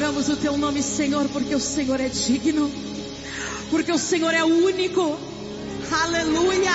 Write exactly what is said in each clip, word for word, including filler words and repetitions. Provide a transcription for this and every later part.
adoramos o teu nome, Senhor, porque o Senhor é digno, porque o Senhor é único. Aleluia.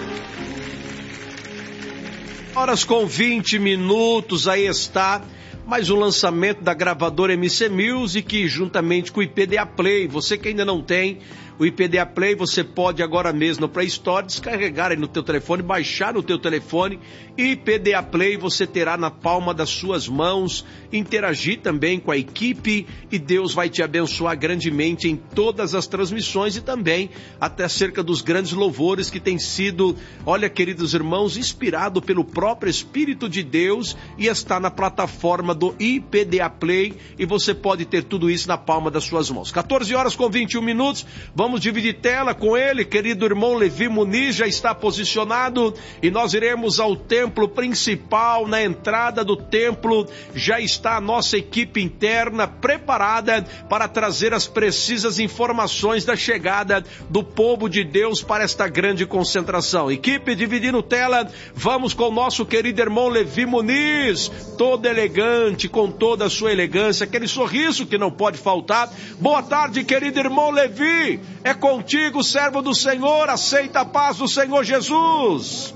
Horas com vinte minutos, aí está mais um lançamento da gravadora M C Music, juntamente com o I P D A Play. Você que ainda não tem o I P D A Play, você pode agora mesmo no Play Store descarregar aí no teu telefone, baixar no teu telefone I P D A Play, você terá na palma das suas mãos, interagir também com a equipe e Deus vai te abençoar grandemente em todas as transmissões e também até acerca dos grandes louvores que tem sido, olha, queridos irmãos, inspirado pelo próprio Espírito de Deus e está na plataforma do I P D A Play e você pode ter tudo isso na palma das suas mãos. quatorze horas com vinte e um minutos, vamos dividir tela com ele, querido irmão Levi Muniz já está posicionado e nós iremos ao templo principal. Na entrada do templo já está a nossa equipe interna preparada para trazer as precisas informações da chegada do povo de Deus para esta grande concentração. Equipe dividindo tela, vamos com o nosso querido irmão Levi Muniz, todo elegante, com toda a sua elegância, aquele sorriso que não pode faltar. Boa tarde, querido irmão Levi, é contigo, servo do Senhor, aceita a paz do Senhor Jesus.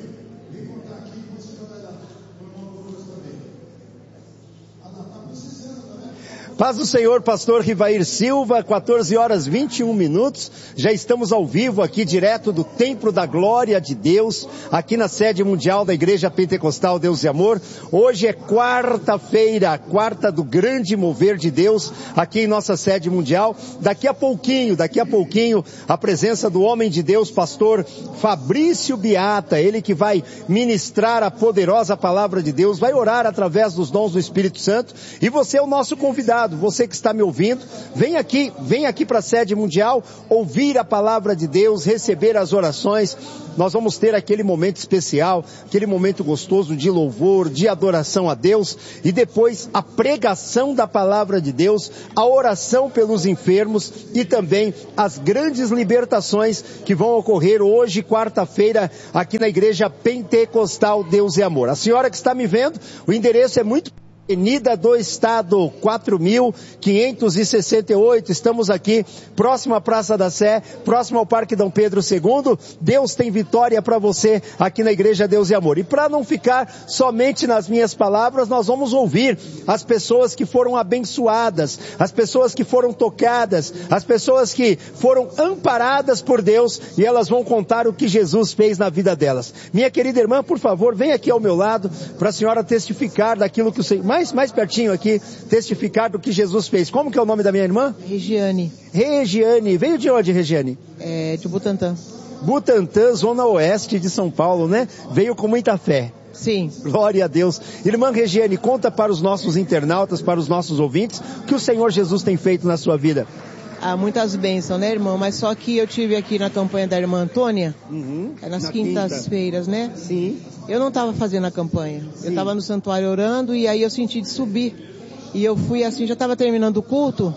Paz do Senhor, pastor Rivair Silva, quatorze horas e vinte e um minutos, já estamos ao vivo aqui direto do Templo da Glória de Deus, aqui na sede mundial da Igreja Pentecostal Deus e Amor. Hoje é quarta-feira, quarta do grande mover de Deus, aqui em nossa sede mundial. Daqui a pouquinho, daqui a pouquinho, a presença do homem de Deus, pastor Fabrício Biata, ele que vai ministrar a poderosa palavra de Deus, vai orar através dos dons do Espírito Santo, e você é o nosso convidado. Você que está me ouvindo, vem aqui, vem aqui para a sede mundial, ouvir a palavra de Deus, receber as orações. Nós vamos ter aquele momento especial, aquele momento gostoso de louvor, de adoração a Deus, e depois a pregação da palavra de Deus, a oração pelos enfermos e também as grandes libertações que vão ocorrer hoje, quarta-feira, aqui na Igreja Pentecostal Deus e Amor. A senhora que está me vendo, o endereço é muito... Avenida do Estado, quatro mil quinhentos e sessenta e oito, estamos aqui, próximo à Praça da Sé, próximo ao Parque Dom Pedro segundo, Deus tem vitória para você aqui na Igreja Deus e Amor. E para não ficar somente nas minhas palavras, nós vamos ouvir as pessoas que foram abençoadas, as pessoas que foram tocadas, as pessoas que foram amparadas por Deus, e elas vão contar o que Jesus fez na vida delas. Minha querida irmã, por favor, vem aqui ao meu lado, para a senhora testificar daquilo que o Senhor... Mais, mais pertinho aqui, testificar do que Jesus fez. Como que é o nome da minha irmã? Regiane. Regiane. Veio de onde, Regiane? É, de Butantã. Butantã, zona oeste de São Paulo, né? Veio com muita fé. Sim. Glória a Deus. Irmã Regiane, conta para os nossos internautas, para os nossos ouvintes, o que o Senhor Jesus tem feito na sua vida. Ah, muitas bênçãos, né, irmão? Mas só que eu tive aqui na campanha da irmã Antônia, uhum, nas na quintas-feiras, né? Sim. Eu não estava fazendo a campanha. Sim. Eu estava no santuário orando e aí eu senti de subir. E eu fui assim, já estava terminando o culto.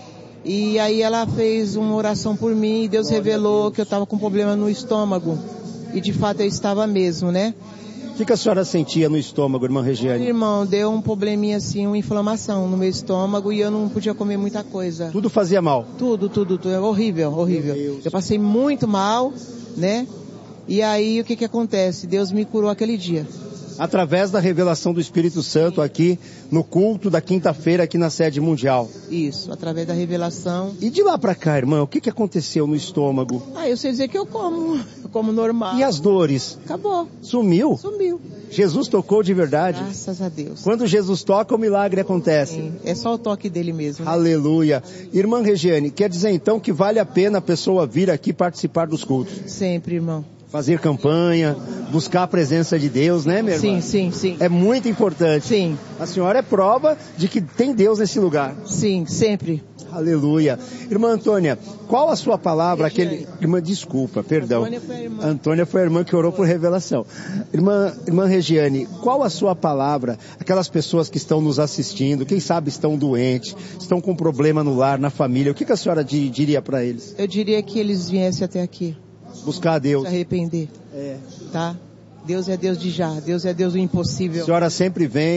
E aí ela fez uma oração por mim e Deus revelou que eu estava com problema no estômago. E de fato eu estava mesmo, né? O que, que a senhora sentia no estômago, irmã Regiane? Irmão, deu um probleminha assim, uma inflamação no meu estômago e eu não podia comer muita coisa. Tudo fazia mal? Tudo, tudo, tudo. É horrível, horrível. Eu passei muito mal, né? E aí o que que acontece? Deus me curou aquele dia. Através da revelação do Espírito Santo aqui no culto da quinta-feira aqui na sede mundial. Isso, através da revelação. E de lá pra cá, irmã, o que que aconteceu no estômago? Ah, eu sei dizer que eu como, eu como normal. E as dores? Acabou. Sumiu? Sumiu. Jesus tocou de verdade? Graças a Deus. Quando Jesus toca, o milagre acontece. Sim, é só o toque dele mesmo. Né? Aleluia. Irmã Regiane, quer dizer então que vale a pena a pessoa vir aqui participar dos cultos? Sempre, irmão. Fazer campanha, buscar a presença de Deus, né, minha irmã? Sim, sim, sim. É muito importante. Sim. A senhora é prova de que tem Deus nesse lugar. Sim, sempre. Aleluia. Irmã Antônia, qual a sua palavra? Aquele... Irmã, desculpa, perdão. Antônia foi a irmã. Antônia foi a irmã que orou por revelação. Irmã, irmã Regiane, qual a sua palavra? Aquelas pessoas que estão nos assistindo, quem sabe estão doentes, estão com problema no lar, na família, o que, que a senhora diria para eles? Eu diria que eles viessem até aqui. Buscar a Deus. Se arrepender. É. Tá? Deus é Deus de já. Deus é Deus do impossível. A senhora sempre vem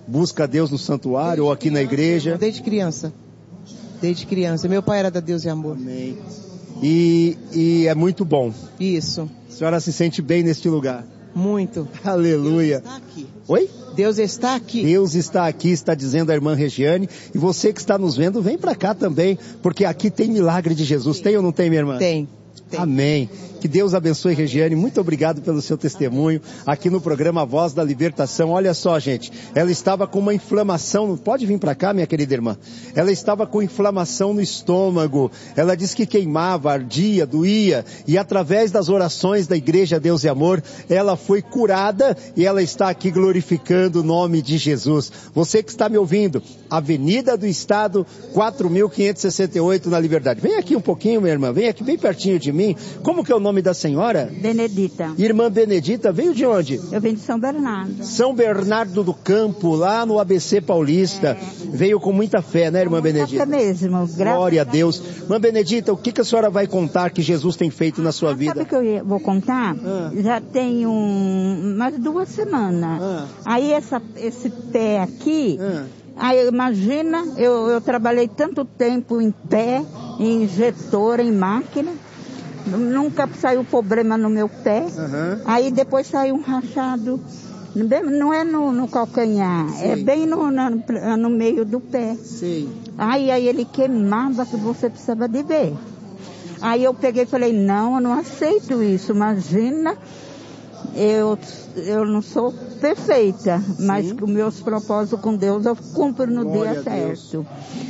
busca a Deus no santuário ou aqui na igreja? Desde criança. Desde criança. Meu pai era da Deus e Amor. Amém. E, e é muito bom. Isso. A senhora se sente bem neste lugar? Muito. Aleluia. Deus está aqui. Oi? Deus está aqui. Deus está aqui, está dizendo a irmã Regiane. E você que está nos vendo, vem para cá também, porque aqui tem milagre de Jesus. Tem ou não tem, minha irmã? Tem. Tem. Amém. Que Deus abençoe, Regiane. Muito obrigado pelo seu testemunho aqui no programa Voz da Libertação. Olha só, gente. Ela estava com uma inflamação. Pode vir para cá, minha querida irmã. Ela estava com inflamação no estômago. Ela disse que queimava, ardia, doía. E através das orações da Igreja Deus e Amor, ela foi curada e ela está aqui glorificando o nome de Jesus. Você que está me ouvindo, Avenida do Estado, quatro mil quinhentos e sessenta e oito na Liberdade. Vem aqui um pouquinho, minha irmã. Vem aqui bem pertinho de mim. Como que é o nome da senhora? Benedita. Irmã Benedita, veio de onde? Eu venho de São Bernardo. São Bernardo do Campo, lá no A B C Paulista. É. Veio com muita fé, né, irmã muita Benedita? Fé mesmo. Glória a Deus. Irmã Benedita, o que, que a senhora vai contar que Jesus tem feito na sua ah, vida? Sabe o que eu vou contar? Ah. Já tem um, umas duas semanas. Ah. Aí essa, esse pé aqui... Ah. Aí imagina, eu, eu trabalhei tanto tempo em pé, em injetor, em máquina, nunca saiu problema no meu pé, uhum. Aí depois saiu um rachado, não é no, no calcanhar, sim. É bem no, no, no meio do pé. Sim. Aí, aí ele queimava que você precisava de ver. Aí eu peguei e falei, não, eu não aceito isso, imagina... Eu, eu não sou perfeita, sim. Mas os meus propósitos com Deus eu cumpro no Glória dia certo.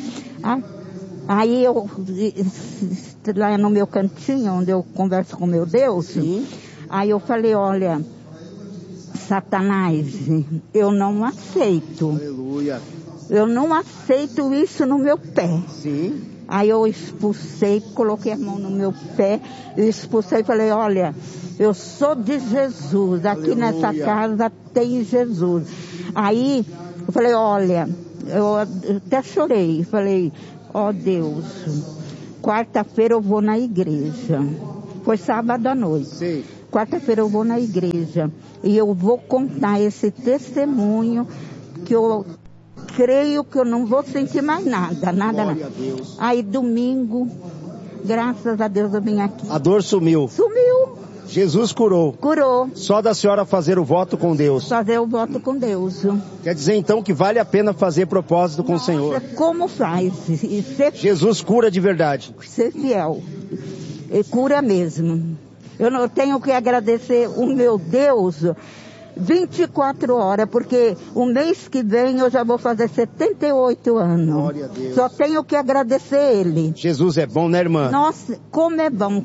Aí eu, lá no meu cantinho, onde eu converso com meu Deus, sim. Aí eu falei, olha, Satanás, eu não aceito. Aleluia. Eu não aceito isso no meu pé. Sim. Aí eu expulsei, coloquei a mão no meu pé, eu expulsei e falei, olha, eu sou de Jesus, aqui Aleluia. Nessa casa tem Jesus. Aí eu falei, olha, eu até chorei, falei, ó oh, Deus, quarta-feira eu vou na igreja. Foi sábado à noite. Sim. Quarta-feira eu vou na igreja e eu vou contar esse testemunho que eu... creio que eu não vou sentir mais nada, nada, nada. Aí domingo, graças a Deus eu vim aqui. A dor sumiu. Sumiu. Jesus curou. Curou. Só da senhora fazer o voto com Deus. Fazer o voto com Deus. Quer dizer então que vale a pena fazer propósito com Nossa, o Senhor. Como faz? E ser... Jesus cura de verdade. Ser fiel. E cura mesmo. Eu não tenho que agradecer o meu Deus vinte e quatro horas, porque o mês que vem eu já vou fazer setenta e oito anos. Glória a Deus. Só tenho que agradecer Ele. Jesus é bom, né, irmã? Nossa, como é bom.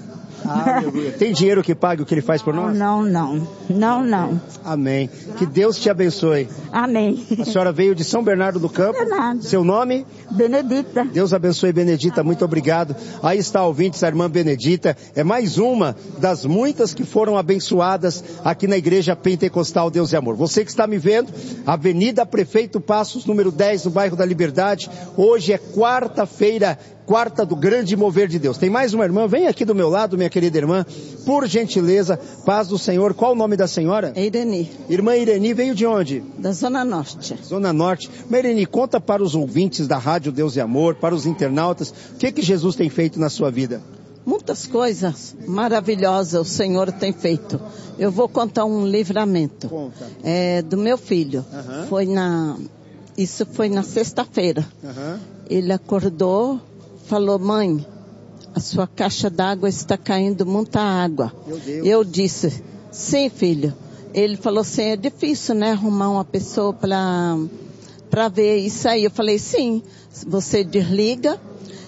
Aleluia. Tem dinheiro que pague o que Ele faz por nós? Não, não. Não, não. Amém. Que Deus te abençoe. Amém. A senhora veio de São Bernardo do Campo. Bernardo. Seu nome? Benedita. Deus abençoe, Benedita. Muito obrigado. Aí está, ouvintes, a irmã Benedita. É mais uma das muitas que foram abençoadas aqui na Igreja Pentecostal Deus e Amor. Você que está me vendo, Avenida Prefeito Passos, número dez, no bairro da Liberdade. Hoje é quarta-feira, quarta do grande mover de Deus. Tem mais uma irmã? Vem aqui do meu lado, minha querida irmã. Por gentileza, paz do Senhor. Qual o nome da senhora? Ireni. Irmã Ireni veio de onde? Da Zona Norte. Zona Norte. Mas Ireni, conta para os ouvintes da Rádio Deus e Amor, para os internautas, o que que Jesus tem feito na sua vida? Muitas coisas maravilhosas o Senhor tem feito. Eu vou contar um livramento. Conta. É, do meu filho. Uhum. Foi na... Isso foi na sexta-feira. Uhum. Ele acordou, falou, mãe, a sua caixa d'água está caindo muita água. Meu Deus. Eu disse, sim, filho. Ele falou assim, é difícil, né, arrumar uma pessoa para para ver isso aí. Eu falei, sim, você desliga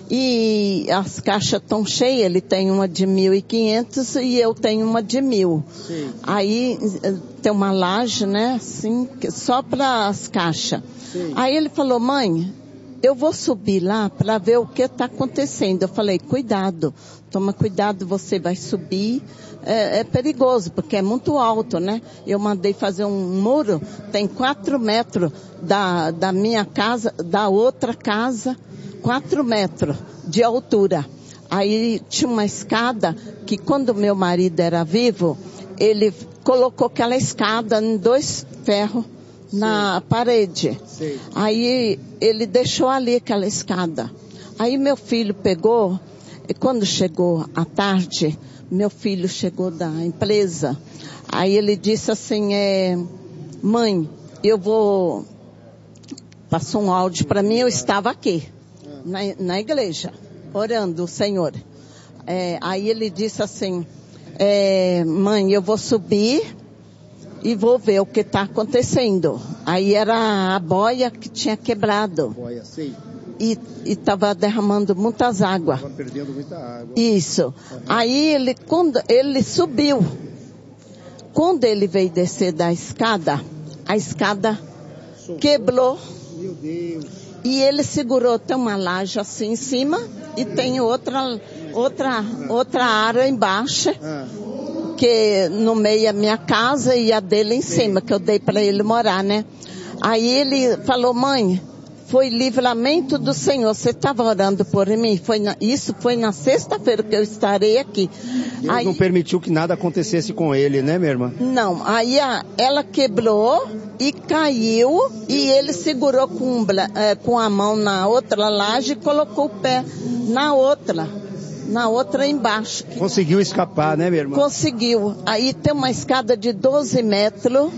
e as caixas estão cheias. Ele tem uma de mil e quinhentos e eu tenho uma de mil. Sim. Aí tem uma laje, né, assim, só para as caixas. Sim. Aí ele falou, mãe, eu vou subir lá para ver o que está acontecendo. Eu falei, cuidado, toma cuidado, você vai subir. É, é perigoso, porque é muito alto, né? Eu mandei fazer um muro, tem quatro metros da, da minha casa, da outra casa, quatro metros de altura. Aí tinha uma escada que quando meu marido era vivo, ele colocou aquela escada em dois ferros, na Sim. parede. Sim. Aí ele deixou ali aquela escada. Aí meu filho pegou, e quando chegou à tarde, meu filho chegou da empresa. Aí ele disse assim, é, mãe, eu vou... Passou um áudio para mim, eu estava aqui, na, na igreja, orando o Senhor. É, aí ele disse assim, é, mãe, eu vou subir e vou ver o que está acontecendo. Aí era a boia que tinha quebrado. Boia, sim. E estava derramando muitas águas. Estava perdendo muita água. Isso. Uhum. Aí ele, quando ele subiu, quando ele veio descer da escada, a escada Socorro. quebrou. Meu Deus. E ele segurou, tem uma laje assim em cima e tem outra, outra, outra área embaixo, ah. que no meio é a minha casa e a dele em cima, que eu dei para ele morar, né? Aí ele falou, mãe, foi livramento do Senhor, você estava orando por mim? Foi na, isso foi na sexta-feira que eu estarei aqui. Deus aí, não permitiu que nada acontecesse com ele, né, minha irmã? Não, aí a, ela quebrou e caiu e ele segurou com, é, com a mão na outra laje e colocou o pé na outra, na outra embaixo. Conseguiu escapar, né, minha irmã? Conseguiu. Aí tem uma escada de doze metros.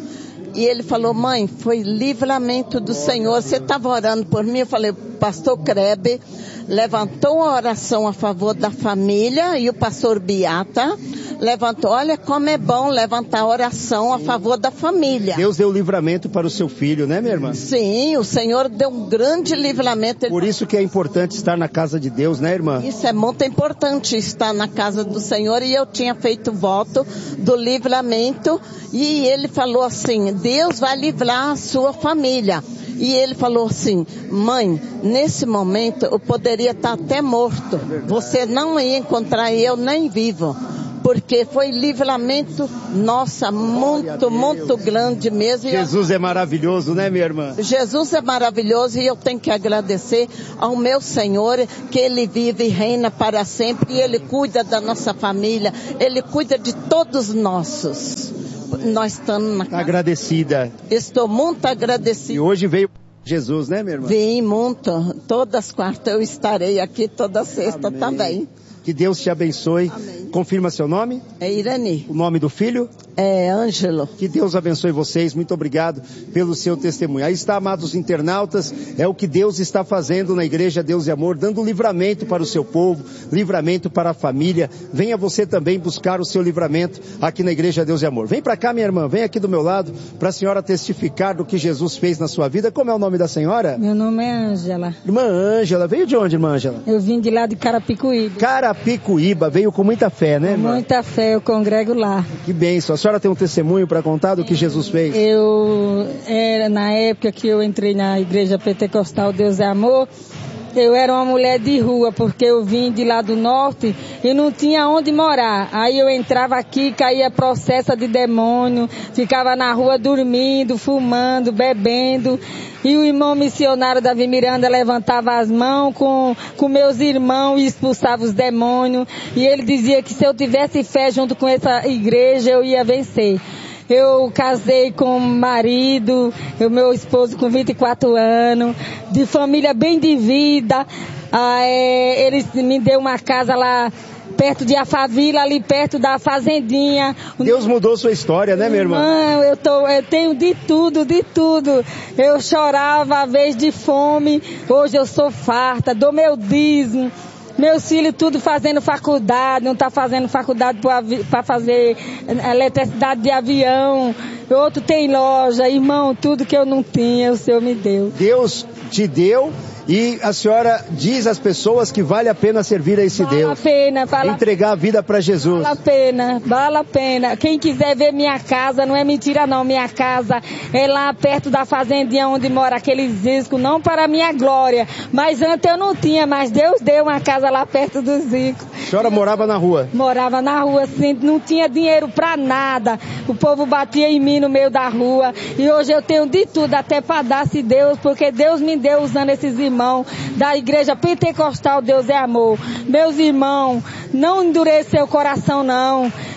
E ele falou, mãe, foi livramento do Senhor. Você estava orando por mim? Eu falei, pastor Krebe levantou a oração a favor da família e o pastor Beata levantou. Olha como é bom levantar a oração a favor da família. Deus deu livramento para o seu filho, né, minha irmã? Sim, o Senhor deu um grande livramento. Por isso que é importante estar na casa de Deus, né, irmã? Isso é muito importante, estar na casa do Senhor. E eu tinha feito voto do livramento e ele falou assim, Deus vai livrar a sua família. E ele falou assim, mãe, nesse momento eu poderia estar até morto. Você não ia encontrar eu nem vivo. Porque foi livramento, nossa, muito, muito grande mesmo. Jesus é maravilhoso, né, minha irmã? Jesus é maravilhoso e eu tenho que agradecer ao meu Senhor, que Ele vive e reina para sempre. E Ele cuida da nossa família, Ele cuida de todos nossos. Nós estamos na casa. Agradecida. Estou muito agradecida. E hoje veio Jesus, né, minha irmã? Vim muito. Todas as quartas eu estarei aqui, toda sexta Amém. Também. Que Deus te abençoe. Amém. Confirma seu nome? É Irani. O nome do filho? É Ângelo. Que Deus abençoe vocês. Muito obrigado pelo seu testemunho. Aí está, amados internautas, é o que Deus está fazendo na Igreja Deus e Amor, dando livramento para o seu povo, livramento para a família. Venha você também buscar o seu livramento aqui na Igreja Deus e Amor. Vem para cá, minha irmã, vem aqui do meu lado para a senhora testificar do que Jesus fez na sua vida. Como é o nome da senhora? Meu nome é Ângela. Irmã Ângela, veio de onde, irmã Ângela? Eu vim de lá de Carapicuíba. Carapicuíba, veio com muita fé, né, irmã? Muita fé, eu congrego lá. Que bênção. A senhora tem um testemunho para contar do que Jesus fez? Eu, era na época que eu entrei na Igreja Pentecostal Deus é Amor, eu era uma mulher de rua, porque eu vim de lá do norte e não tinha onde morar. Aí eu entrava aqui, caía processo de demônio, ficava na rua dormindo, fumando, bebendo. E o irmão missionário Davi Miranda levantava as mãos com, com meus irmãos e expulsava os demônios. E ele dizia que se eu tivesse fé junto com essa igreja, eu ia vencer. Eu casei com um marido, o meu esposo com vinte e quatro anos, de família bem de vida. Ah, é, ele me deu uma casa lá perto de Afavila, ali perto da fazendinha. Deus mudou sua história, né, minha irmã? Não, eu, tô, eu tenho de tudo, de tudo. Eu chorava a vez de fome, hoje eu sou farta, dou meu dízimo. Meus filhos tudo fazendo faculdade, não está fazendo faculdade para fazer eletricidade de avião. Outro tem loja, irmão, tudo que eu não tinha, o Senhor me deu. Deus te deu e a senhora diz às pessoas que vale a pena servir a esse vale Deus. Vale a pena. Vale entregar a vida para Jesus. Vale a pena, vale a pena. Quem quiser ver minha casa, não é mentira não, minha casa é lá perto da fazendinha onde mora aqueles Zico, não para a minha glória, mas antes eu não tinha, mas Deus deu uma casa lá perto do Zico. A senhora morava na rua? Morava na rua, assim, não tinha dinheiro para nada, o povo batia em mim no meio da rua, e hoje eu tenho de tudo, até para dar-se Deus, porque Deus me deu usando esses irmãos da Igreja Pentecostal Deus é Amor. Meus irmãos, não endureça seu coração não,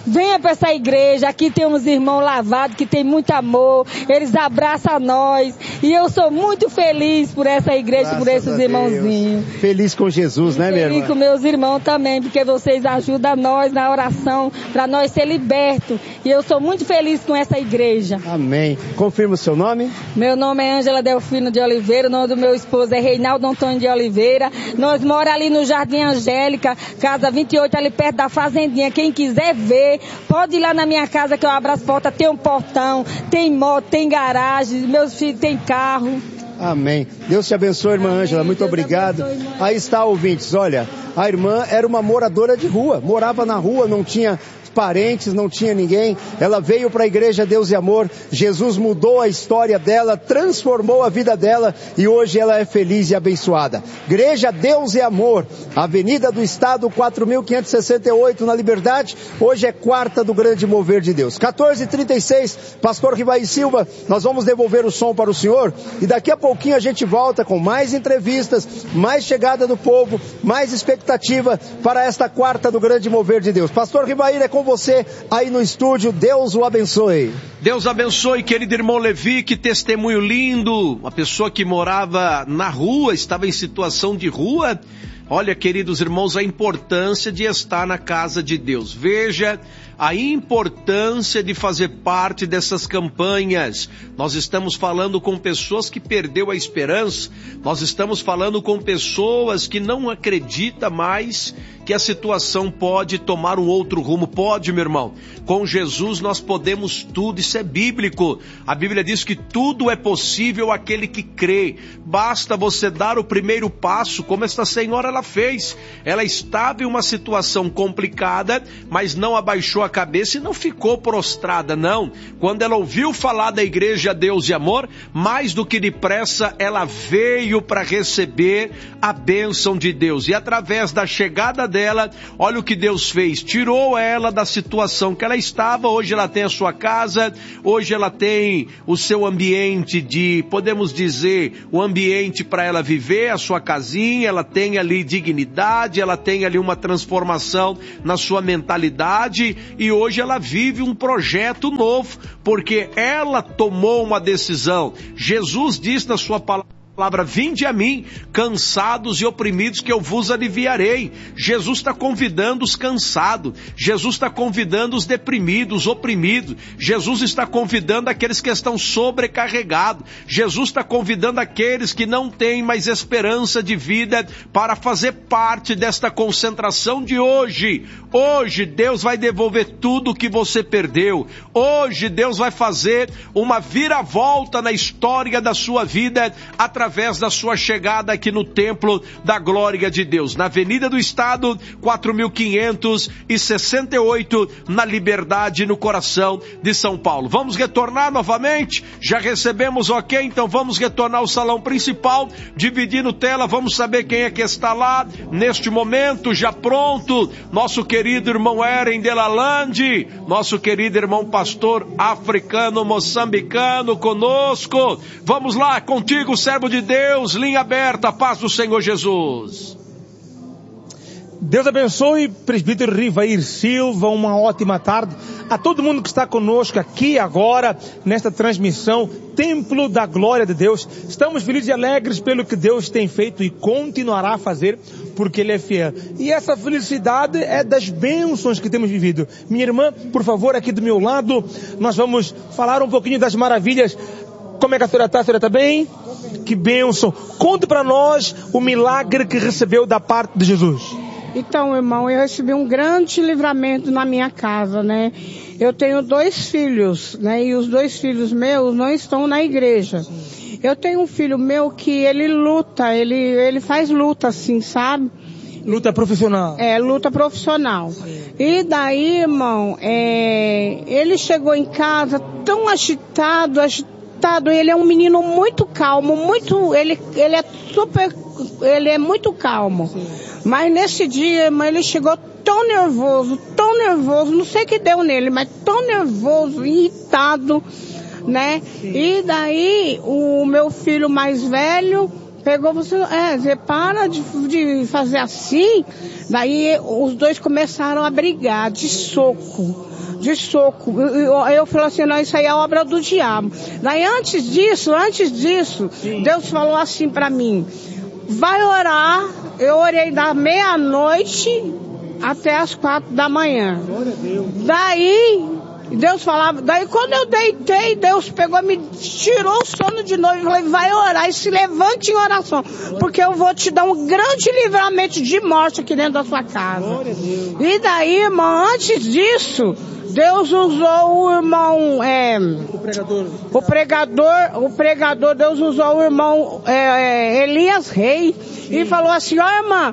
venha para essa igreja, aqui tem uns irmãos lavados que tem muito amor, eles abraçam nós, e eu sou muito feliz por essa igreja, Graças por esses irmãozinhos. Feliz com Jesus, né, minha irmã? Feliz com meus irmãos também, porque vocês ajudam nós na oração, para nós ser libertos, e eu sou muito feliz com essa igreja. Amém. Confirma o seu nome? Meu nome é Ângela Delfino de Oliveira, o nome do meu esposo é Reinaldo Antônio de Oliveira, nós moramos ali no Jardim Angélica, casa vinte e oito, ali perto da fazendinha. Quem quiser ver, pode ir lá na minha casa que eu abro as portas, tem um portão, tem moto, tem garagem, meus filhos têm carro. Amém. Deus te abençoe, irmã Amém. Ângela, muito Deus obrigado. Abençoe, Aí está, ouvintes, olha, a irmã era uma moradora de rua, morava na rua, não tinha parentes, não tinha ninguém, ela veio para a igreja Deus e Amor, Jesus mudou a história dela, transformou a vida dela e hoje ela é feliz e abençoada. Igreja Deus e Amor, Avenida do Estado quatro mil quinhentos e sessenta e oito na Liberdade, hoje é quarta do grande mover de Deus. quatorze e trinta e seis, pastor Rivair Silva, nós vamos devolver o som para o senhor e daqui a pouquinho a gente volta com mais entrevistas, mais chegada do povo, mais expectativa para esta quarta do grande mover de Deus. Pastor Rivair, é com você aí no estúdio, Deus o abençoe. Deus abençoe, querido irmão Levi, que testemunho lindo, uma pessoa que morava na rua, estava em situação de rua. Olha, queridos irmãos, a importância de estar na casa de Deus. Veja a importância de fazer parte dessas campanhas. Nós estamos falando com pessoas que perdeu a esperança. Nós estamos falando com pessoas que não acreditam mais que a situação pode tomar um outro rumo. Pode, meu irmão. Com Jesus nós podemos tudo. Isso é bíblico. A Bíblia diz que tudo é possível àquele que crê. Basta você dar o primeiro passo, como esta senhora ela fez. Ela estava em uma situação complicada, mas não abaixou a cabeça e não ficou prostrada, não. Quando ela ouviu falar da igreja Deus e Amor, mais do que depressa, ela veio para receber a bênção de Deus. E através da chegada dela, olha o que Deus fez. Tirou ela da situação que ela estava. Hoje ela tem a sua casa, hoje ela tem o seu ambiente de, podemos dizer, o ambiente para ela viver, a sua casinha, ela tem ali dignidade, ela tem ali uma transformação na sua mentalidade e hoje ela vive um projeto novo, porque ela tomou uma decisão. Jesus diz na sua palavra, palavra, vinde a mim, cansados e oprimidos, que eu vos aliviarei. Jesus está convidando os cansados, Jesus está convidando os deprimidos, oprimidos, Jesus está convidando aqueles que estão sobrecarregados, Jesus está convidando aqueles que não têm mais esperança de vida para fazer parte desta concentração de hoje. Hoje Deus vai devolver tudo que você perdeu. Hoje Deus vai fazer uma viravolta na história da sua vida através através da sua chegada aqui no Templo da Glória de Deus, na Avenida do Estado, quatro mil quinhentos e sessenta e oito, na Liberdade, no coração de São Paulo. Vamos retornar novamente? Já recebemos ok? Então vamos retornar ao salão principal, dividindo tela, vamos saber quem é que está lá, neste momento, já pronto, nosso querido irmão Eren Delalande, nosso querido irmão pastor africano, moçambicano conosco. Vamos lá, contigo, servo de Deus, linha aberta, paz do Senhor Jesus. Deus abençoe, presbítero Rivair Silva, uma ótima tarde a todo mundo que está conosco aqui agora, nesta transmissão, Templo da Glória de Deus. Estamos felizes e alegres pelo que Deus tem feito e continuará a fazer, porque Ele é fiel. E essa felicidade é das bênçãos que temos vivido. Minha irmã, por favor, aqui do meu lado, nós vamos falar um pouquinho das maravilhas. Como é que a senhora está? A senhora está bem? Que bênção. Conte para nós o milagre que recebeu da parte de Jesus. Então, irmão, eu recebi um grande livramento na minha casa, né? Eu tenho dois filhos, né? E os dois filhos meus não estão na igreja. Eu tenho um filho meu que ele luta, ele, ele faz luta assim, sabe? Luta profissional. É, luta profissional. E daí, irmão, é, ele chegou em casa tão agitado, agitado. Ele é um menino muito calmo, muito, ele, ele é super, ele é muito calmo. Sim. Mas nesse dia, irmão, ele chegou tão nervoso, tão nervoso, não sei o que deu nele, mas tão nervoso, irritado, né? Sim. E daí, o meu filho mais velho pegou, você, é, você para de, de fazer assim. Daí, os dois começaram a brigar de soco. de soco. Eu, eu falei assim, não, isso aí é obra do diabo. Daí antes disso, antes disso, Sim. Deus falou assim para mim, vai orar. Eu orei da meia-noite até as quatro da manhã. Glória a Deus. Daí... Deus falava, daí quando eu deitei, Deus pegou, me tirou o sono de novo e falou, vai orar e se levante em oração, porque eu vou te dar um grande livramento de morte aqui dentro da sua casa. E daí, irmão, antes disso, Deus usou o irmão, é, o pregador, o pregador, o pregador, Deus usou o irmão é, é, Elias Rei. Sim. E falou assim, ó irmã,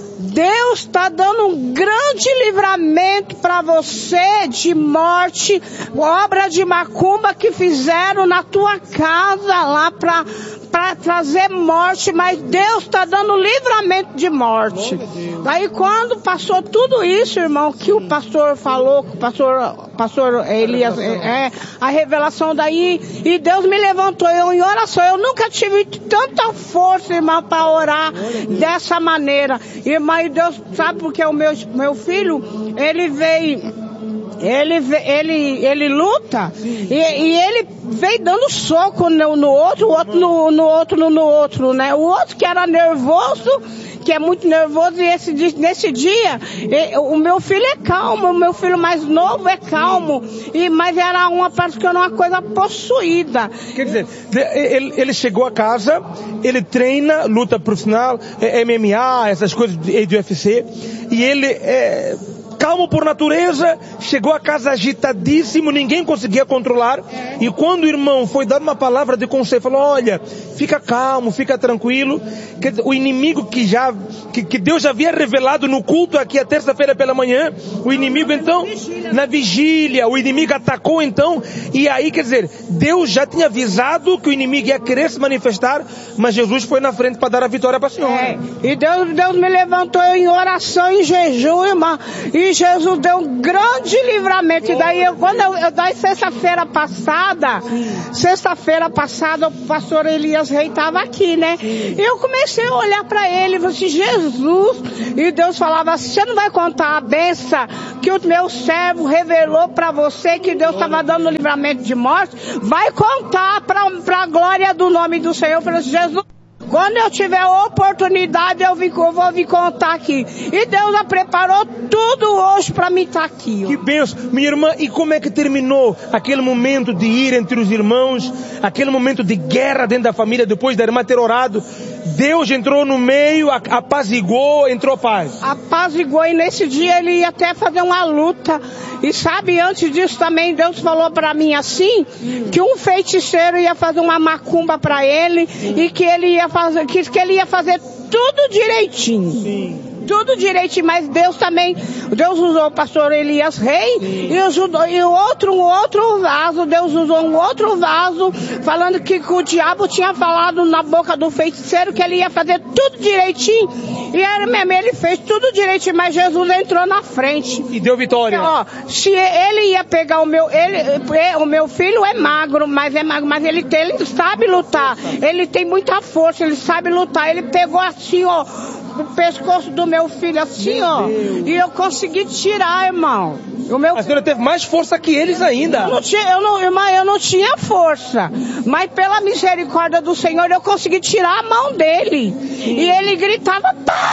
Deus está dando um grande livramento para você de morte, obra de macumba que fizeram na tua casa lá para para trazer morte, mas Deus está dando livramento de morte. Aí quando passou tudo isso, irmão, que o pastor falou, o pastor, pastor Elias, é, a revelação daí, e Deus me levantou eu em oração. Eu nunca tive tanta força, irmão, para orar dessa maneira. Irmão, e Deus sabe porque o meu, meu filho, ele veio... Ele, ele, ele luta e, e ele veio dando soco no, no outro, o outro no, no outro, no, no outro, né? O outro que era nervoso, que é muito nervoso, e esse, nesse dia, o meu filho é calmo, o meu filho mais novo é calmo, e, mas era uma parte que era uma coisa possuída. Quer dizer, ele, ele chegou a casa, ele treina, luta profissional, M M A, essas coisas de U F C, e ele é... calmo por natureza, chegou a casa agitadíssimo, ninguém conseguia controlar, é. E quando o irmão foi dar uma palavra de conselho, falou, olha, fica calmo, fica tranquilo, quer dizer, o inimigo que já, que, que Deus já havia revelado no culto aqui a terça-feira pela manhã, o inimigo então, na vigília, o inimigo atacou então, e aí quer dizer, Deus já tinha avisado que o inimigo ia querer se manifestar, mas Jesus foi na frente para dar a vitória para a senhora. É. E Deus, Deus me levantou em oração, em jejum, irmão, e Jesus deu um grande livramento. E daí, eu, quando eu, eu daí sexta-feira passada, sexta-feira passada, o pastor Elias Rei estava aqui, né? E eu comecei a olhar para ele e falei assim, Jesus, e Deus falava assim, você não vai contar a benção que o meu servo revelou para você, que Deus estava dando livramento de morte? Vai contar para a glória do nome do Senhor. Eu falei assim, Jesus, quando eu tiver oportunidade, eu, vim, eu vou vir contar aqui. E Deus preparou tudo hoje para mim estar aqui. Ó. Que benção. Minha irmã, e como é que terminou aquele momento de ir entre os irmãos, aquele momento de guerra dentro da família, depois da irmã ter orado? Deus entrou no meio, apaziguou, entrou paz. Apaziguou, e nesse dia ele ia até fazer uma luta. E sabe, antes disso também Deus falou para mim assim, hum. que um feiticeiro ia fazer uma macumba para ele, Sim. e que ele ia fazer, que, que ele ia fazer tudo direitinho. Sim. Tudo direitinho, mas Deus também, Deus usou o pastor Elias Rei, e, ajudou, e outro, um outro vaso, Deus usou um outro vaso, falando que, que o diabo tinha falado na boca do feiticeiro que ele ia fazer tudo direitinho, e era mesmo, ele fez tudo direitinho, mas Jesus entrou na frente. E deu vitória. Ó, se ele ia pegar o meu, ele, o meu filho é magro, mas é magro, mas ele, tem, ele sabe lutar, ele tem muita força, ele sabe lutar, ele pegou assim, ó, o pescoço do meu filho assim, meu ó, Deus. E eu consegui tirar, irmão. O meu... A senhora teve mais força que eles ainda. Eu não tinha, eu não, irmã, eu não tinha força, mas pela misericórdia do Senhor eu consegui tirar a mão dele. Sim. E ele gritava,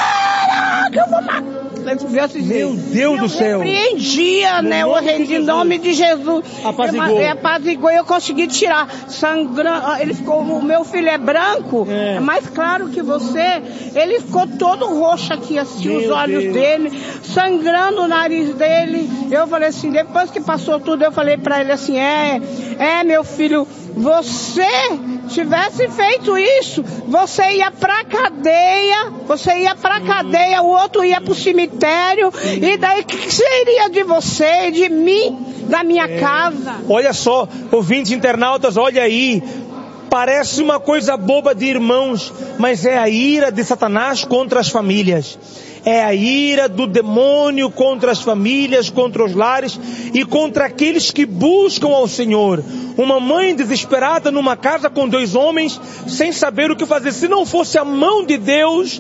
para, que eu vou matar. Meu Deus do céu. Repreendia, né? O em nome de Jesus. Apazigou. Eu, apazigou e eu consegui tirar. Sangrando. Ele ficou, o meu filho é branco, é. é mais claro que você. Ele ficou todo roxo aqui, assim, meu os olhos Deus. dele, sangrando o nariz dele. Eu falei assim, depois que passou tudo, eu falei pra ele assim, é, é meu filho, você tivesse feito isso, você ia pra cadeia, você ia pra cadeia, o outro ia pro cemitério, e daí o que seria de você, de mim, da minha é. casa? Olha só, ouvintes internautas, olha aí, Parece uma coisa boba de irmãos, mas é a ira de Satanás contra as famílias. É a ira do demônio contra as famílias, contra os lares e contra aqueles que buscam ao Senhor. Uma mãe desesperada numa casa com dois homens, sem saber o que fazer. Se não fosse a mão de Deus,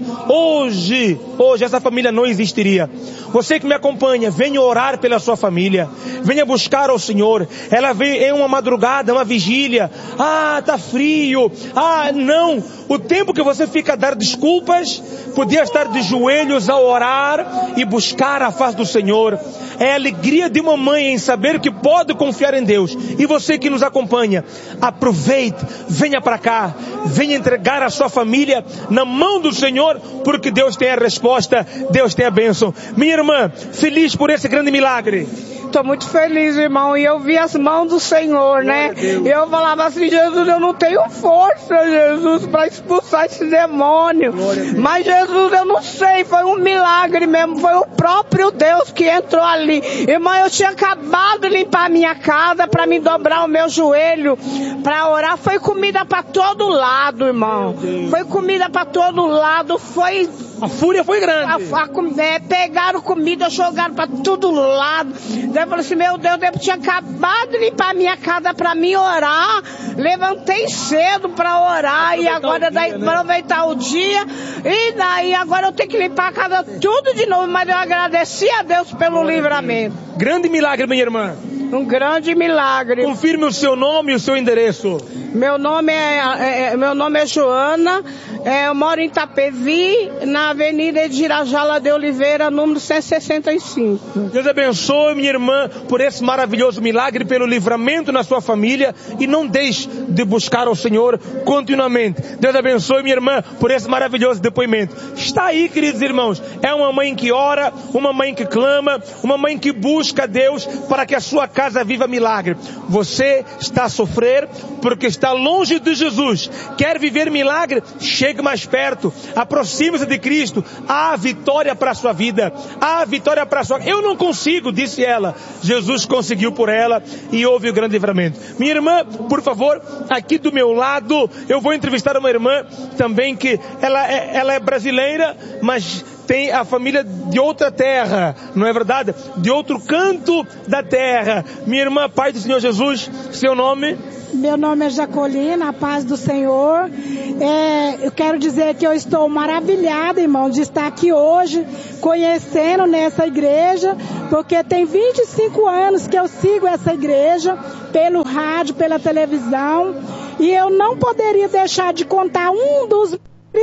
hoje, hoje essa família não existiria. Você que me acompanha, venha orar pela sua família. Venha buscar ao Senhor. Ela vem em uma madrugada, uma vigília. Ah, tá frio. Ah, não. O tempo que você fica a dar desculpas, podia estar de joelhos a orar e buscar a face do Senhor. É a alegria de uma mãe em saber que pode confiar em Deus. E você que nos acompanha, aproveite, venha para cá, venha entregar a sua família na mão do Senhor, porque Deus tem a resposta, Deus tem a bênção. Minha irmã, feliz por esse grande milagre. Estou muito feliz, irmão, e eu vi as mãos do Senhor, né? E eu falava assim, Jesus, eu não tenho força, Jesus, para expulsar esse demônio. Mas Jesus, eu não sei, foi um milagre mesmo, foi o próprio Deus que entrou ali. Irmão, eu tinha acabado de limpar a minha casa para me dobrar o meu joelho, para orar. Foi comida para todo lado, irmão. Foi comida para todo lado, foi... A fúria foi grande. A, a, é, pegaram comida, jogaram para todo lado. Daí eu falei assim, meu Deus, eu tinha acabado de limpar a minha casa para mim orar. Levantei cedo para orar e agora daí dia, né? aproveitar o dia. E daí agora eu tenho que limpar a casa tudo de novo. Mas eu agradeci a Deus pelo Glória livramento. Grande milagre, minha irmã. Um grande milagre. Confirme o seu nome e o seu endereço. Meu nome é, é, é, meu nome é Joana, é, eu moro em Itapevi, na Avenida Edirajala de Oliveira, número cento e sessenta e cinco. Deus abençoe, minha irmã, por esse maravilhoso milagre, pelo livramento na sua família, e não deixe de buscar ao Senhor continuamente. Deus abençoe, minha irmã, por esse maravilhoso depoimento. Está aí, queridos irmãos, é uma mãe que ora, uma mãe que clama, uma mãe que busca a Deus para que a sua casa viva milagre. Você está a sofrer porque está longe de Jesus. Quer viver milagre? Chegue mais perto. Aproxime-se de Cristo. Há vitória para a sua vida. Há vitória para a sua... Eu não consigo, disse ela. Jesus conseguiu por ela e houve o grande livramento. Minha irmã, por favor, aqui do meu lado, eu vou entrevistar uma irmã também que ela é, ela é brasileira, mas tem a família de outra terra, não é verdade? De outro canto da terra. Minha irmã, Pai do Senhor Jesus, seu nome? Meu nome é Jacolina, a paz do Senhor. É, eu quero dizer que eu estou maravilhada, irmão, de estar aqui hoje, conhecendo nessa igreja, porque tem vinte e cinco anos que eu sigo essa igreja, pelo rádio, pela televisão, e eu não poderia deixar de contar um dos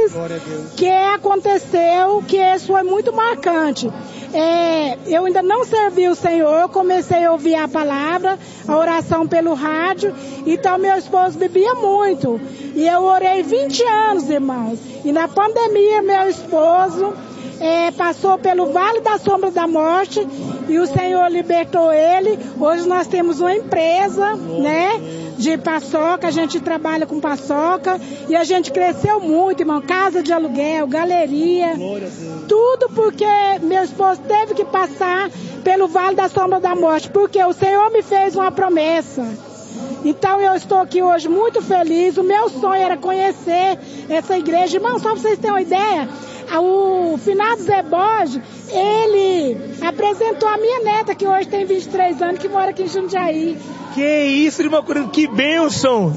que aconteceu, que isso foi muito marcante. É, eu ainda não servi o Senhor, eu comecei a ouvir a palavra, a oração pelo rádio, então meu esposo bebia muito, e eu orei vinte anos, irmãos, e na pandemia meu esposo é, passou pelo Vale da Sombra da Morte, e o Senhor libertou ele. Hoje nós temos uma empresa, né, de paçoca, a gente trabalha com paçoca, e a gente cresceu muito, irmão, casa de aluguel, galeria, tudo porque meu esposo teve que passar pelo Vale da Sombra da Morte, porque o Senhor me fez uma promessa. Então eu estou aqui hoje muito feliz. O meu sonho era conhecer essa igreja. Irmão, só para vocês terem uma ideia, o finado Zé Borges, ele apresentou a minha neta, que hoje tem vinte e três anos, que mora aqui em Jundiaí. Que isso, irmã Corina, que bênção!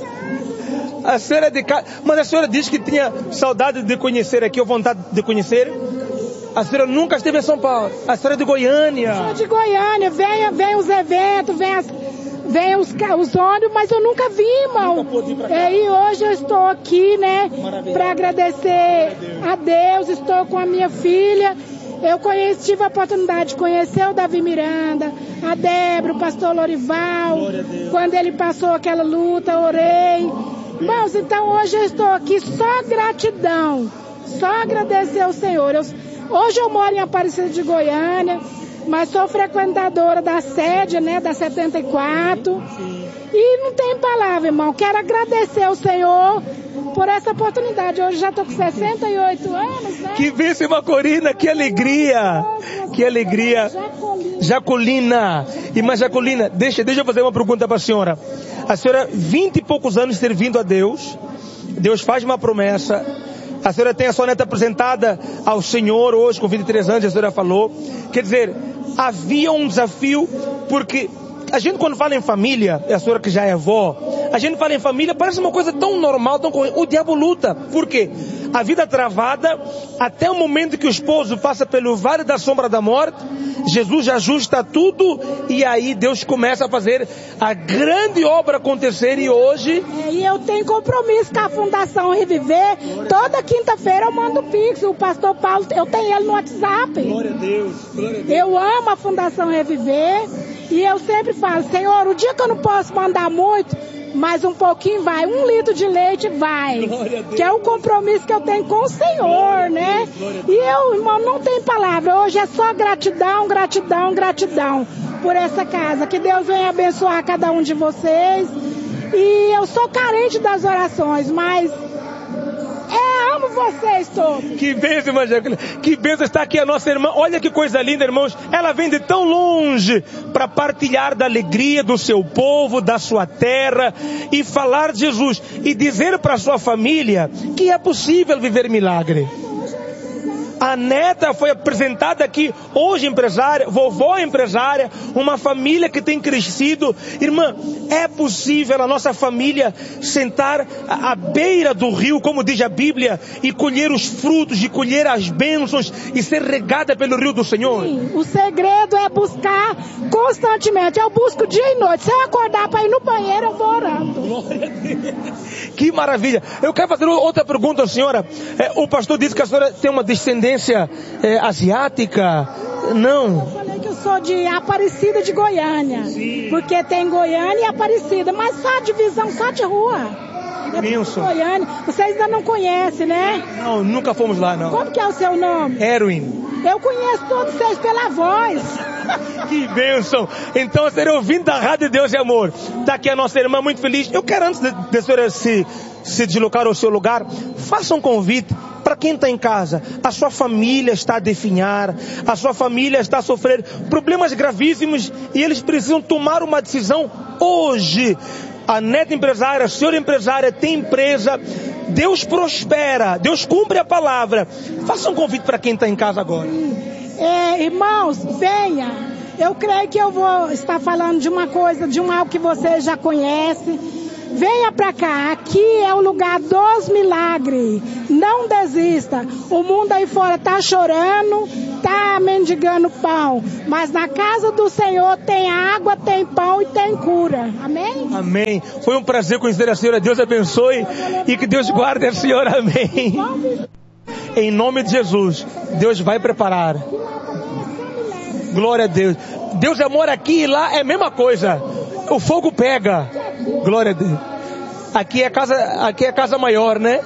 A senhora de casa, mas a senhora disse que tinha saudade de conhecer aqui, ou vontade de conhecer? A senhora nunca esteve em São Paulo. A senhora é de Goiânia. Eu sou de Goiânia, vem, vem os eventos, vem, as, vem os, os ônibus, mas eu nunca vi, irmão. Nunca pude ir pra cá. É, e hoje eu estou aqui, né, para agradecer a Deus. Estou com a minha filha. Eu conheci, tive a oportunidade de conhecer o Davi Miranda, a Débora, o pastor Lorival. Quando ele passou aquela luta, orei. Irmãos, então hoje eu estou aqui só gratidão, só agradecer ao Senhor. Eu, hoje eu moro em Aparecida de Goiânia, mas sou frequentadora da sede, né, da setenta e quatro. E não tem palavra, irmão. Quero agradecer ao Senhor por essa oportunidade. Hoje já estou com sessenta e oito anos, né? Que bênção, irmã Corina, que alegria! Que alegria. Jacolina. Irmã Jacolina, deixa, deixa eu fazer uma pergunta para a senhora. A senhora, vinte e poucos anos servindo a Deus, Deus faz uma promessa, a senhora tem a sua neta apresentada ao Senhor hoje, com vinte e três anos, a senhora falou. Quer dizer, havia um desafio, porque a gente quando fala em família, a senhora que já é avó, a gente fala em família, parece uma coisa tão normal, tão corrente. O diabo luta. Por quê? A vida travada, até o momento que o esposo passa pelo vale da sombra da morte, Jesus ajusta tudo e aí Deus começa a fazer a grande obra acontecer. E hoje... É, e eu tenho compromisso com a Fundação Reviver. Toda quinta-feira eu mando pix. O pastor Paulo, eu tenho ele no WhatsApp. Glória a Deus, glória a Deus. Eu amo a Fundação Reviver. E eu sempre falo, Senhor, o dia que eu não posso mandar muito, mas um pouquinho vai, um litro de leite vai, que é o compromisso que eu tenho com o Senhor, né? E eu, irmão, não tem palavra, hoje é só gratidão, gratidão, gratidão por essa casa, que Deus venha abençoar cada um de vocês. E eu sou carente das orações, mas é, amo vocês todos. Que bênção, irmã Jacolina. Que bênção estar aqui a nossa irmã. Olha que coisa linda, irmãos. Ela vem de tão longe para partilhar da alegria do seu povo, da sua terra, e falar de Jesus. E dizer para a sua família que é possível viver milagre. A neta foi apresentada aqui, hoje empresária, vovó empresária, uma família que tem crescido. Irmã, é possível a nossa família sentar à beira do rio, como diz a Bíblia, e colher os frutos, e colher as bênçãos, e ser regada pelo rio do Senhor? Sim, o segredo é buscar constantemente. Eu busco dia e noite. Se eu acordar para ir no banheiro, eu vou orando. Glória a Deus. Que maravilha. Eu quero fazer outra pergunta, senhora. É, o pastor disse que a senhora tem uma descendência É, asiática? Não. Eu falei que eu sou de Aparecida de Goiânia. Sim. Porque tem Goiânia e Aparecida, mas só divisão, só de rua. Imenso. Goiânia. Vocês ainda não conhecem, né? Não, nunca fomos lá, não. Como que é o seu nome? Erwin. Eu conheço todos vocês pela voz. Que bênção. Então, a senhora ouvindo da Rádio Deus e Amor. Está aqui a nossa irmã muito feliz. Eu quero, antes de, de a senhora se, se deslocar ao seu lugar, faça um convite para quem está em casa. A sua família está a definhar, a sua família está a sofrer problemas gravíssimos e eles precisam tomar uma decisão hoje. A neta empresária, a senhora empresária tem empresa, Deus prospera, Deus cumpre a palavra. Faça um convite para quem está em casa agora. É, irmãos, venha. Eu creio que eu vou estar falando de uma coisa, de um algo que vocês já conhecem. Venha para cá, aqui é o lugar dos milagres. Não desista. O mundo aí fora está chorando, está mendigando pão. Mas na casa do Senhor tem água, tem pão e tem cura. Amém? Amém. Foi um prazer conhecer a senhora. Deus abençoe e que Deus guarde a senhora. Amém. Em nome de Jesus, Deus vai preparar. Glória a Deus. Deus é amor aqui e lá é a mesma coisa. O fogo pega. Glória a Deus. Aqui é a casa, aqui é a casa maior, né?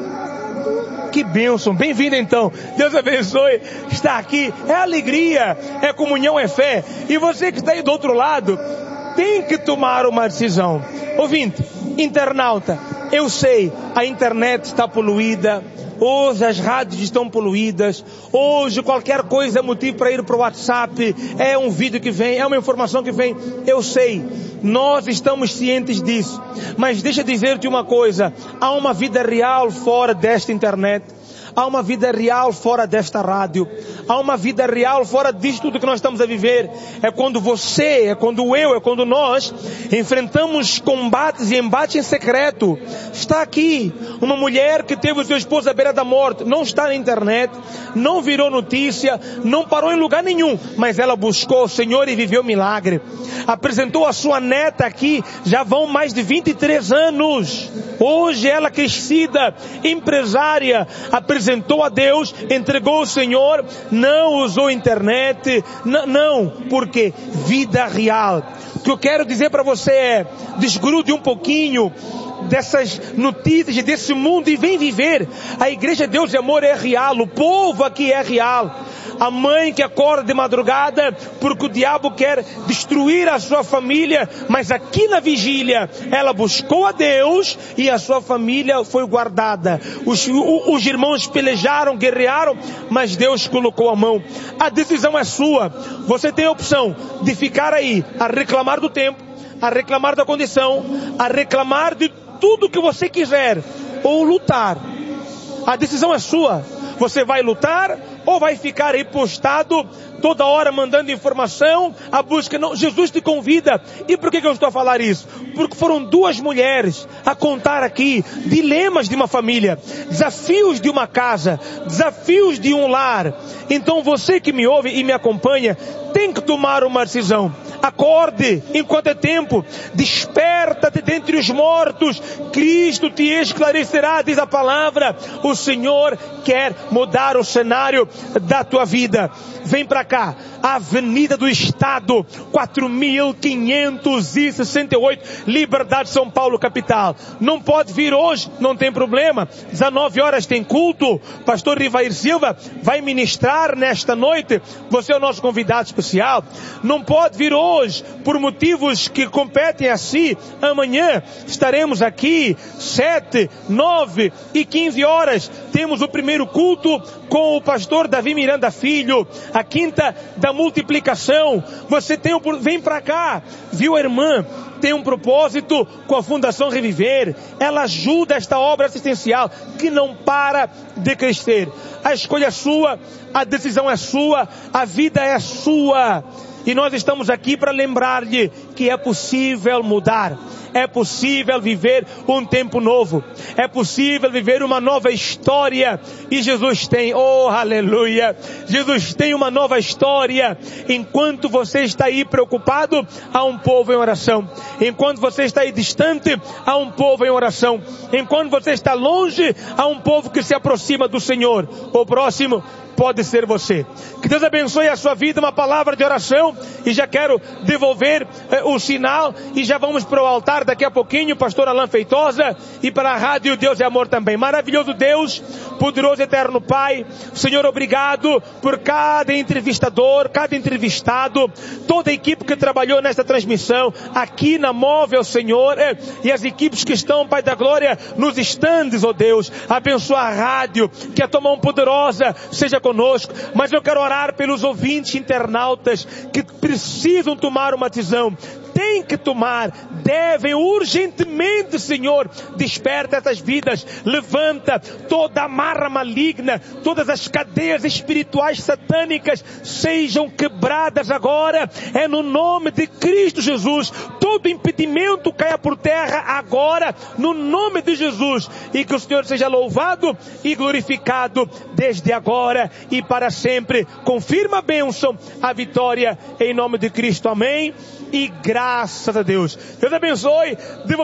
Que bênção. Bem-vindo então. Deus abençoe. Está aqui. É alegria, é comunhão, é fé. E você que está aí do outro lado, tem que tomar uma decisão. Ouvinte, internauta, eu sei, a internet está poluída. Hoje as rádios estão poluídas. Hoje qualquer coisa é motivo para ir para o WhatsApp. É um vídeo que vem, é uma informação que vem. Eu sei, nós estamos cientes disso. Mas deixa eu dizer-te uma coisa. Há uma vida real fora desta internet. Há uma vida real fora desta rádio. Há uma vida real fora disso tudo que nós estamos a viver. É quando você, é quando eu, é quando nós enfrentamos combates e embates em secreto. Está aqui uma mulher que teve o seu esposo à beira da morte. Não está na internet, não virou notícia, não parou em lugar nenhum. Mas ela buscou o Senhor e viveu milagre. Apresentou a sua neta aqui, já vão mais de vinte e três anos. Hoje ela crescida, empresária, apresentou a Deus, entregou ao Senhor, não usou internet, não, não, porque vida real. O que eu quero dizer para você é, desgrude um pouquinho dessas notícias, desse mundo e vem viver. A igreja Deus e Amor é real, o povo aqui é real. A mãe que acorda de madrugada porque o diabo quer destruir a sua família, mas aqui na vigília ela buscou a Deus e a sua família foi guardada. Os, os irmãos pelejaram, guerrearam, mas Deus colocou a mão. A decisão é sua. Você tem a opção de ficar aí a reclamar do tempo, a reclamar da condição, a reclamar de tudo que você quiser, ou lutar. A decisão é sua. Você vai lutar ou vai ficar aí postado toda hora mandando informação, a busca? Não, Jesus te convida. E por que que eu estou a falar isso? Porque foram duas mulheres a contar aqui dilemas de uma família, desafios de uma casa, desafios de um lar. Então você que me ouve e me acompanha, tem que tomar uma decisão. Acorde enquanto é tempo. Desperta-te dentre os mortos. Cristo te esclarecerá, diz a palavra. O Senhor quer mudar o cenário da tua vida. Vem para cá. Avenida do Estado, quatro mil quinhentos e sessenta e oito, Liberdade, São Paulo, capital. Não pode vir hoje, não tem problema. dezenove horas tem culto. Pastor Rivair Silva vai ministrar nesta noite. Você é o nosso convidado especial. Não pode vir hoje, por motivos que competem a si. Amanhã estaremos aqui, sete, nove e quinze horas. Temos o primeiro culto com o pastor Davi Miranda Filho. A quinta da multiplicação. Você tem um, vem para cá, viu a irmã? Tem um propósito com a Fundação Reviver. Ela ajuda esta obra assistencial que não para de crescer. A escolha é sua, a decisão é sua, a vida é sua. E nós estamos aqui para lembrar-lhe que é possível mudar. É possível viver um tempo novo. É possível viver uma nova história. E Jesus tem, oh aleluia, Jesus tem uma nova história. Enquanto você está aí preocupado, há um povo em oração. Enquanto você está aí distante, há um povo em oração. Enquanto você está longe, há um povo que se aproxima do Senhor. O próximo pode ser você. Que Deus abençoe a sua vida, uma palavra de oração. E já quero devolver eh, o sinal. E já vamos para o altar daqui a pouquinho, pastor Alain Feitosa. E para a rádio Deus é Amor também. Maravilhoso Deus, poderoso eterno Pai. Senhor, obrigado por cada entrevistador, cada entrevistado, toda a equipe que trabalhou nesta transmissão, aqui na Móvel, Senhor. Eh, e as equipes que estão, Pai da Glória, nos estandes, ó Deus. Abençoa a rádio, que a tua mão poderosa seja conosco. Mas eu quero orar pelos ouvintes internautas que precisam tomar uma decisão. Tem que tomar, devem urgentemente, Senhor. Desperta essas vidas, levanta toda a amarra maligna, todas as cadeias espirituais satânicas sejam quebradas agora. É no nome de Cristo Jesus. Todo impedimento caia por terra agora, no nome de Jesus. E que o Senhor seja louvado e glorificado desde agora e para sempre. Confirma a bênção, a vitória em nome de Cristo. Amém. E graças a Deus. Deus abençoe.